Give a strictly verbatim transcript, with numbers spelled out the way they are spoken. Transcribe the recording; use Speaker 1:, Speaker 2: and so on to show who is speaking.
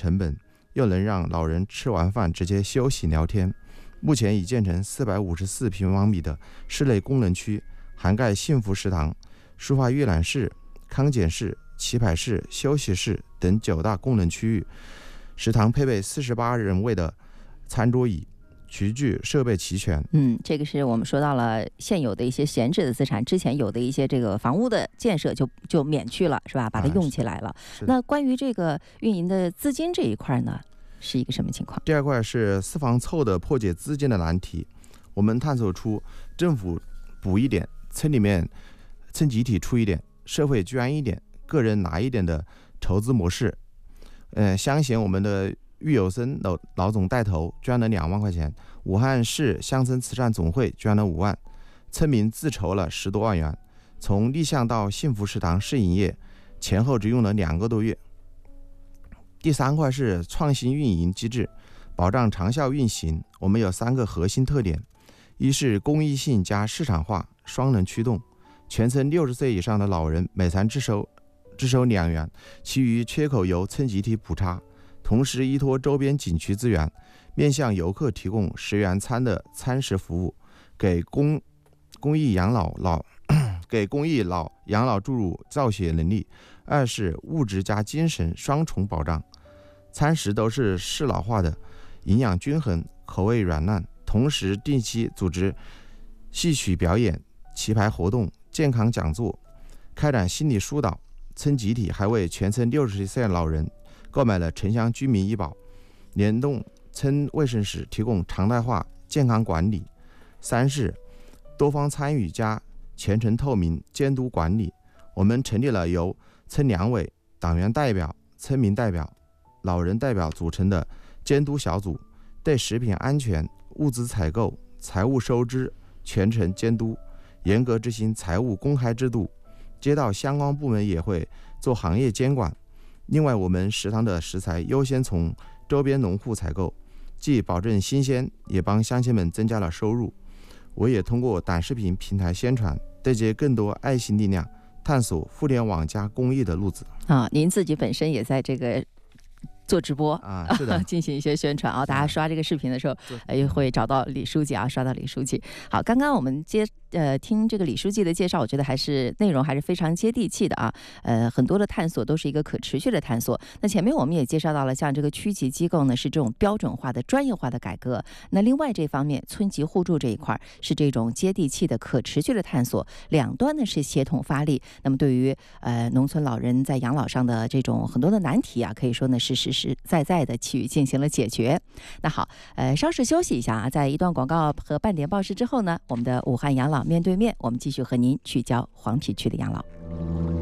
Speaker 1: 成本，又能让老人吃完饭直接休息聊天。目前已建成四百五十四平方米的室内功能区，涵盖幸福食堂、书画阅览室、康检室、棋牌室、休息室等九大功能区域。食堂配备四十八人位的餐桌椅，厨具设备齐全。
Speaker 2: 嗯，这个是我们说到了现有的一些闲置的资产，之前有的一些这个房屋的建设就就免去了，是吧？把它用起来了。啊、那关于这个运营的资金这一块呢，是一个什么情况？
Speaker 1: 第二块是私房凑的破解资金的难题，我们探索出政府补一点，村里面村集体出一点，社会捐一点，个人拿一点的筹资模式。呃，乡贤我们的郁有森老老总带头捐了两万块钱，武汉市乡村慈善总会捐了五万，村民自筹了十多万元。从立项到幸福食堂试营业，前后只用了两个多月。第三块是创新运营机制，保障长效运行。我们有三个核心特点：一是公益性加市场化，双能驱动。全村六十岁以上的老人每餐只收只收两元，其余缺口由村集体补差。同时依托周边景区资源，面向游客提供十元餐的餐食服务，给公公益养老老给公益老养老注入造血能力。二是物质加精神双重保障，餐食都是适老化的，营养均衡，口味软烂。同时定期组织戏曲表演、棋牌活动、健康讲座，开展心理疏导。村集体还为全村六十岁老人购买了城乡居民医保，联动村卫生室提供常态化健康管理。三是多方参与加全程透明监督管理，我们成立了由村两委、党员代表、村民代表、老人代表组成的监督小组，对食品安全、物资采购、财务收支全程监督，严格执行财务公开制度。街道相关部门也会做行业监管。另外，我们食堂的食材优先从周边农户采购，既保证新鲜，也帮乡亲们增加了收入。我也通过短视频平台宣传，对接更多爱心力量，探索互联网加公益的路子。
Speaker 2: 啊，您自己本身也在这个做直播
Speaker 1: 啊，是的，
Speaker 2: 进行一些宣传啊。大家刷这个视频的时候，也会找到李书记啊，刷到李书记。好，刚刚我们接呃听这个李书记的介绍，我觉得还是内容还是非常接地气的啊。呃，很多的探索都是一个可持续的探索。那前面我们也介绍到了，像这个区级机构呢是这种标准化的、专业化的改革。那另外这方面，村级互助这一块是这种接地气的、可持续的探索。两端呢是协同发力。那么对于呃农村老人在养老上的这种很多的难题啊，可以说呢是实实在在的去进行了解决。那好，呃，稍事休息一下啊，在一段广告和半点报时之后呢，我们的武汉养老面对面，我们继续和您聚焦黄陂区的养老。